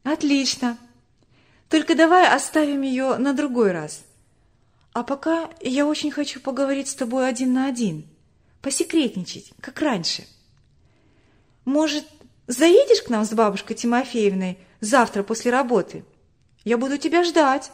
Отлично. Только давай оставим ее на другой раз. А пока я очень хочу поговорить с тобой один на один, посекретничать, как раньше. Может, заедешь к нам с бабушкой Тимофеевной завтра после работы? Я буду тебя ждать.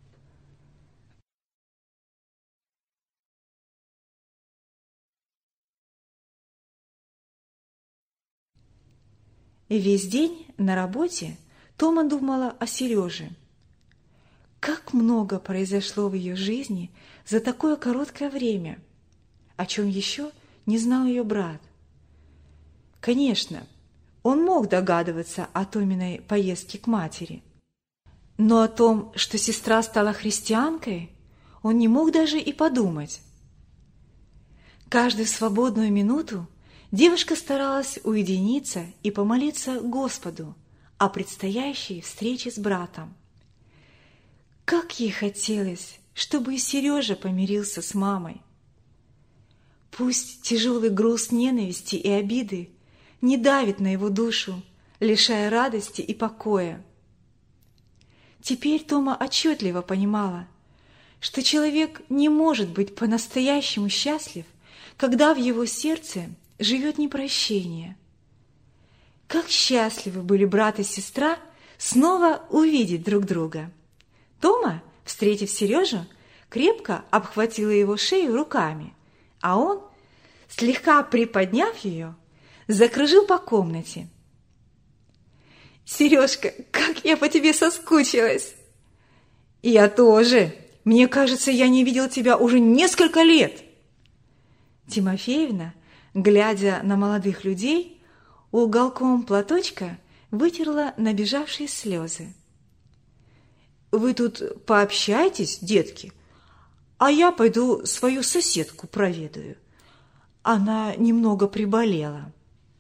И весь день на работе Тома думала о Сереже. Как много произошло в ее жизни за такое короткое время, о чем еще не знал ее брат. Конечно, он мог догадываться о Томиной поездке к матери, но о том, что сестра стала христианкой, он не мог даже и подумать. Каждую свободную минуту девушка старалась уединиться и помолиться Господу о предстоящей встрече с братом. Как ей хотелось, чтобы и Сережа помирился с мамой. Пусть тяжелый груз ненависти и обиды не давит на его душу, лишая радости и покоя. Теперь Тома отчетливо понимала, что человек не может быть по-настоящему счастлив, когда в его сердце живет непрощение. Как счастливы были брат и сестра снова увидеть друг друга. Тома, встретив Сережу, крепко обхватила его шею руками, а он, слегка приподняв ее, закружил по комнате. «Сережка, как я по тебе соскучилась!» «Я тоже! Мне кажется, я не видел тебя уже несколько лет!» Тимофеевна, глядя на молодых людей, уголком платочка вытерла набежавшие слезы. «Вы тут пообщайтесь, детки, а я пойду свою соседку проведаю. Она немного приболела».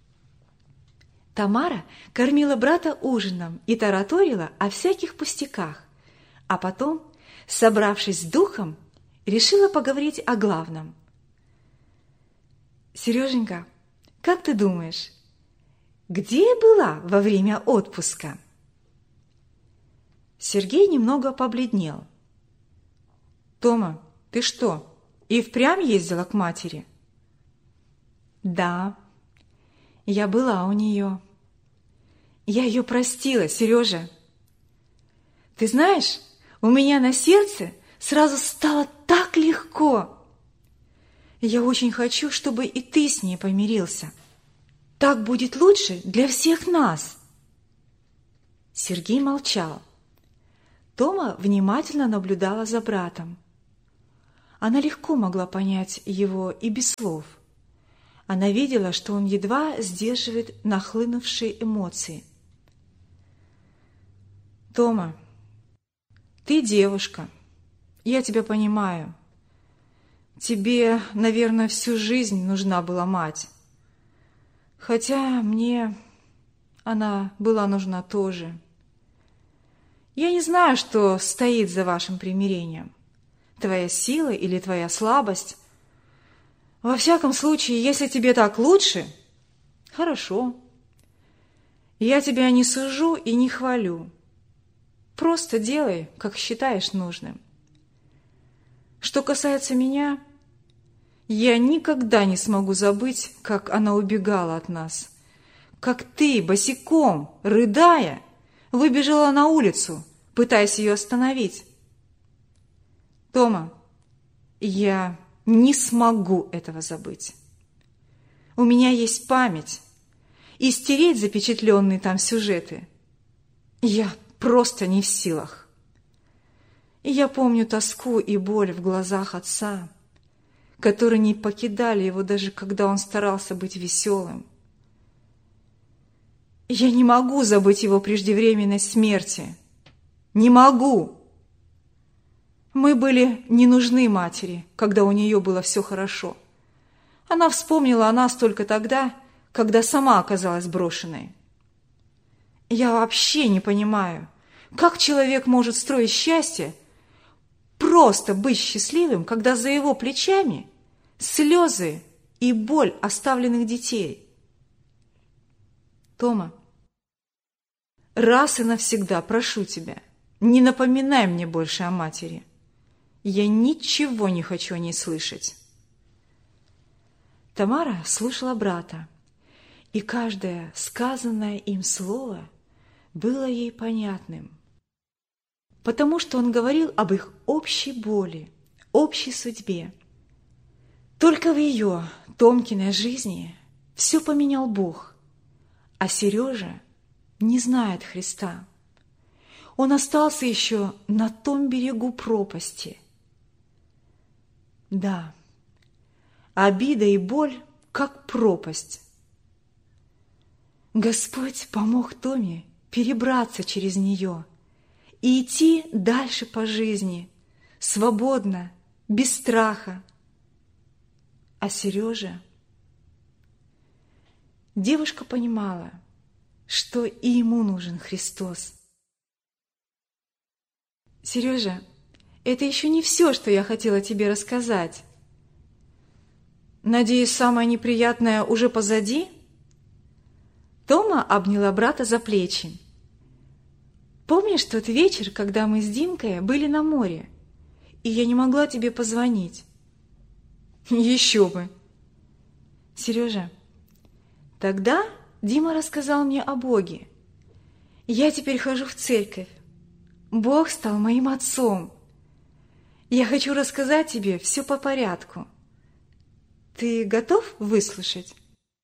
Тамара кормила брата ужином и тараторила о всяких пустяках, а потом, собравшись с духом, решила поговорить о главном. «Сереженька, как ты думаешь, где я была во время отпуска?» Сергей немного побледнел. «Тома, ты что, и впрямь ездила к матери?» «Да, я была у нее. Я ее простила, Сережа. Ты знаешь, у меня на сердце сразу стало так легко. Я очень хочу, чтобы и ты с ней помирился. Так будет лучше для всех нас». Сергей молчал. Тома внимательно наблюдала за братом. Она легко могла понять его и без слов. Она видела, что он едва сдерживает нахлынувшие эмоции. «Тома, ты девушка, я тебя понимаю. Тебе, наверное, всю жизнь нужна была мать. Хотя мне она была нужна тоже. Я не знаю, что стоит за вашим примирением. Твоя сила или твоя слабость. Во всяком случае, если тебе так лучше, хорошо. Я тебя не сужу и не хвалю. Просто делай, как считаешь нужным. Что касается меня, я никогда не смогу забыть, как она убегала от нас. Как ты, босиком, рыдая, выбежала на улицу, пытаясь ее остановить. Тома, я не смогу этого забыть. У меня есть память, и стереть запечатленные там сюжеты я просто не в силах. И я помню тоску и боль в глазах отца, которые не покидали его даже когда он старался быть веселым. Я не могу забыть его преждевременной смерти. Не могу. Мы были не нужны матери, когда у нее было все хорошо. Она вспомнила о нас только тогда, когда сама оказалась брошенной. Я вообще не понимаю, как человек может строить счастье, просто быть счастливым, когда за его плечами слезы и боль оставленных детей. Тома, раз и навсегда прошу тебя, не напоминай мне больше о матери. Я ничего не хочу о ней слышать». Тамара слушала брата, и каждое сказанное им слово было ей понятным, потому что он говорил об их общей боли, общей судьбе. Только в ее, Томкиной жизни, все поменял Бог, а Сережа не знает Христа. Он остался еще на том берегу пропасти. Да, обида и боль, как пропасть. Господь помог Томе перебраться через нее и идти дальше по жизни, свободно, без страха. А Сережа? Девушка понимала, что и ему нужен Христос. «Сережа, это еще не все, что я хотела тебе рассказать. Надеюсь, самое неприятное уже позади?» Тома обняла брата за плечи. «Помнишь тот вечер, когда мы с Димкой были на море, и я не могла тебе позвонить?» «Еще бы!» «Сережа, тогда Дима рассказал мне о Боге. Я теперь хожу в церковь. Бог стал моим отцом. Я хочу рассказать тебе все по порядку. Ты готов выслушать?»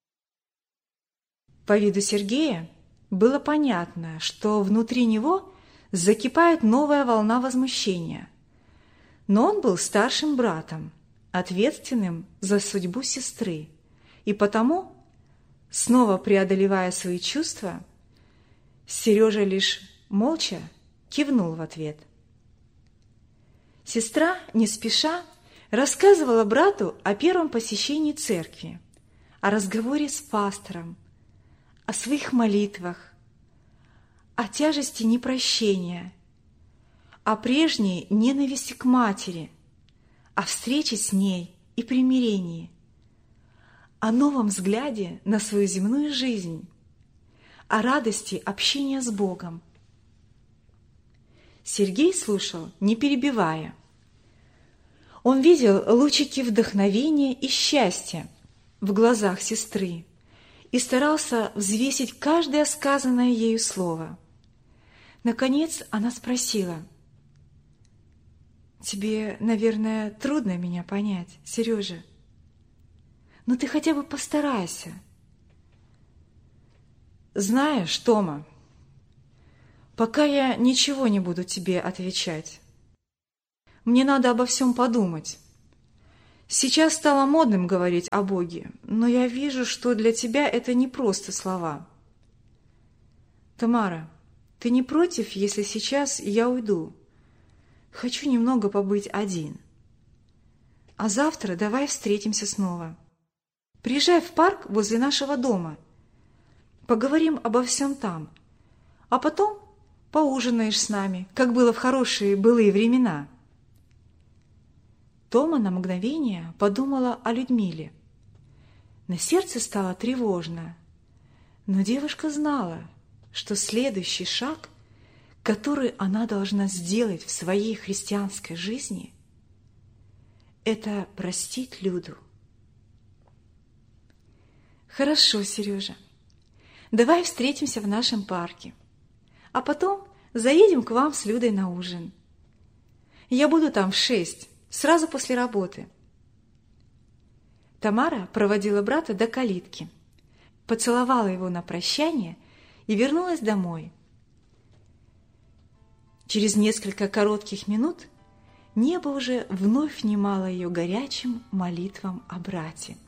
По виду Сергея было понятно, что внутри него закипает новая волна возмущения. Но он был старшим братом, ответственным за судьбу сестры, и потому, снова преодолевая свои чувства, Сережа лишь молча кивнул в ответ. Сестра, не спеша, рассказывала брату о первом посещении церкви, о разговоре с пастором, о своих молитвах, о тяжести непрощения, о прежней ненависти к матери, о встрече с ней и примирении, о новом взгляде на свою земную жизнь, о радости общения с Богом. Сергей слушал, не перебивая. Он видел лучики вдохновения и счастья в глазах сестры и старался взвесить каждое сказанное ею слово. Наконец она спросила: «Тебе, наверное, трудно меня понять, Сережа, но ты хотя бы постарайся». «Знаешь, Тома, пока я ничего не буду тебе отвечать. Мне надо обо всем подумать. Сейчас стало модным говорить о Боге, но я вижу, что для тебя это не просто слова. Тамара, ты не против, если сейчас я уйду? Хочу немного побыть один. А завтра давай встретимся снова. Приезжай в парк возле нашего дома. Поговорим обо всем там. А потом поужинаешь с нами, как было в хорошие былые времена». Тома на мгновение подумала о Людмиле. На сердце стало тревожно, но девушка знала, что следующий шаг, который она должна сделать в своей христианской жизни, это простить Люду. «Хорошо, Сережа, давай встретимся в нашем парке, а потом заедем к вам с Людой на ужин. Я буду там в 6, сразу после работы». Тамара проводила брата до калитки, поцеловала его на прощание и вернулась домой. Через несколько коротких минут небо уже вновь внимало ее горячим молитвам о брате.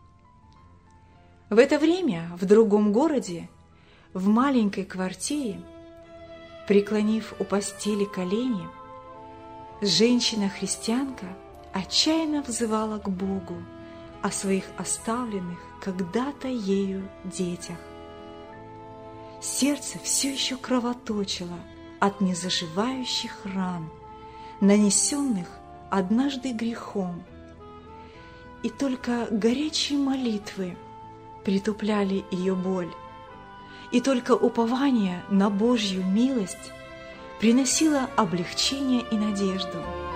В это время в другом городе, в маленькой квартире, преклонив у постели колени, женщина-христианка отчаянно взывала к Богу о своих оставленных когда-то ею детях. Сердце все еще кровоточило от незаживающих ран, нанесенных однажды грехом, и только горячие молитвы притупляли ее боль и только упование на Божью милость приносило облегчение и надежду.